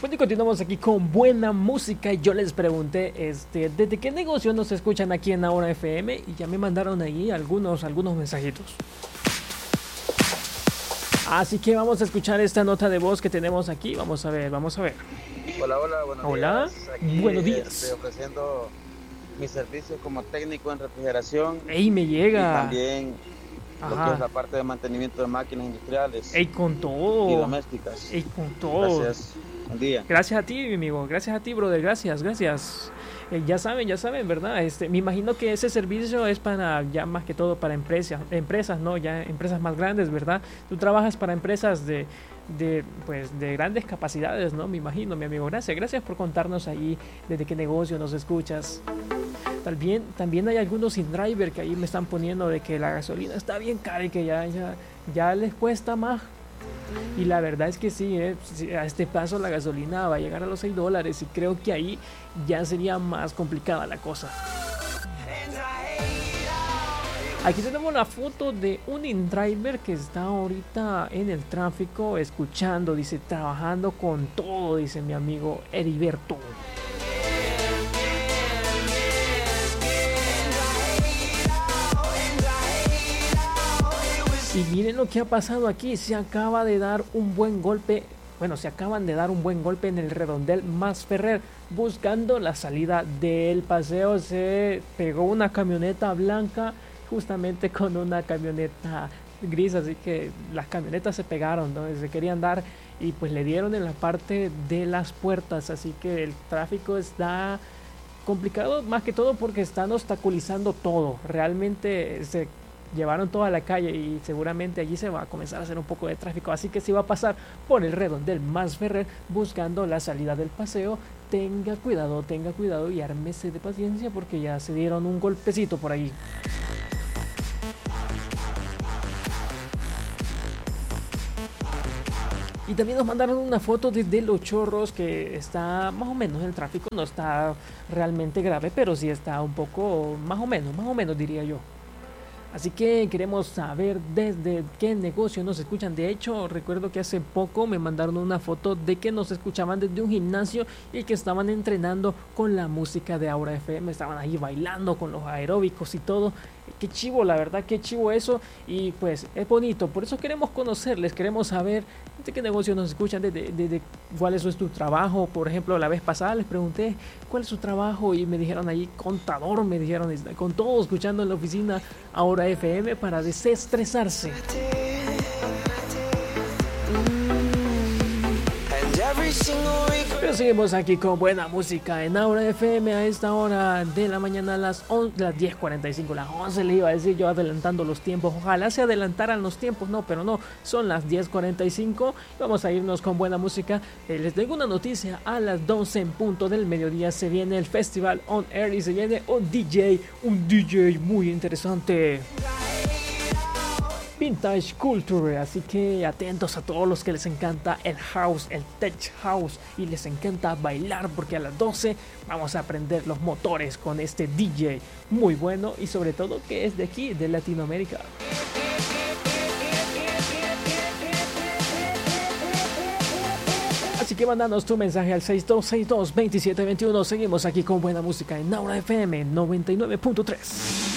Bueno, y continuamos aquí con buena música. Y yo les pregunté, ¿desde qué negocio nos escuchan aquí en Ahora FM? Y ya me mandaron ahí algunos mensajitos. Así que vamos a escuchar esta nota de voz que tenemos aquí. Vamos a ver. Hola, buenos Hola, días. Aquí, buenos días. ofreciendo mi servicio como técnico en refrigeración ¡Ey, me y llega! también lo que es Ajá. la parte de mantenimiento de máquinas industriales ¡Ey, con y todo! domésticas. ¡Ey, con todo! Gracias. Buen día. Gracias a ti, mi amigo. Gracias a ti, brother. Gracias. Ya saben, ¿verdad? Me imagino que ese servicio es para, ya más que todo para empresas, ¿no? Ya empresas más grandes, ¿verdad? Tú trabajas para empresas pues, de grandes capacidades, ¿no? Me imagino, mi amigo. Gracias por contarnos ahí desde qué negocio nos escuchas. También hay algunos in-driver que ahí me están poniendo de que la gasolina está bien cara y que ya les cuesta más. Y la verdad es que sí, a este paso la gasolina va a llegar a los $6 y creo que ahí ya sería más complicada la cosa. Aquí tenemos la foto de un in-driver que está ahorita en el tráfico escuchando, dice, trabajando con todo, dice mi amigo Heriberto. Y miren lo que ha pasado aquí, se acaban de dar un buen golpe en el redondel Masferrer, buscando la salida del paseo. Se pegó una camioneta blanca justamente con una camioneta gris, así que las camionetas se pegaron, ¿no? Se querían dar y pues le dieron en la parte de las puertas, así que el tráfico está complicado más que todo porque están obstaculizando todo. Realmente se llevaron toda la calle y seguramente allí se va a comenzar a hacer un poco de tráfico, así que si va a pasar por el redondel Masferrer buscando la salida del paseo, tenga cuidado y ármese de paciencia porque ya se dieron un golpecito por ahí. Y también nos mandaron una foto desde Los Chorros, que está más o menos el tráfico, no está realmente grave, pero sí está un poco más o menos diría yo. Así que queremos saber desde qué negocio nos escuchan. De hecho, recuerdo que hace poco me mandaron una foto de que nos escuchaban desde un gimnasio y que estaban entrenando con la música de Ahora FM. Estaban ahí bailando con los aeróbicos y todo. Qué chivo, la verdad, qué chivo eso. Y pues es bonito. Por eso queremos conocerles, queremos saber de qué negocio nos escuchan, de cuál es tu trabajo. Por ejemplo, la vez pasada les pregunté cuál es su trabajo y me dijeron ahí contador, me dijeron, con todo escuchando en la oficina Ahora FM para desestresarse. Pero seguimos aquí con buena música en Ahora FM a esta hora de la mañana, las 10:45, las 11 le iba a decir yo, adelantando los tiempos. Ojalá se adelantaran los tiempos, no, pero no, son las 10:45. Vamos a irnos con buena música. Les tengo una noticia: a las 12 en punto del mediodía se viene el Festival On Air y se viene un DJ muy interesante, Vintage Culture, así que atentos a todos los que les encanta el house, el tech house y les encanta bailar, porque a las 12 vamos a prender los motores con este DJ muy bueno y sobre todo que es de aquí, de Latinoamérica. Así que mándanos tu mensaje al 6262-2721. Seguimos aquí con buena música en Ahora FM 99.3.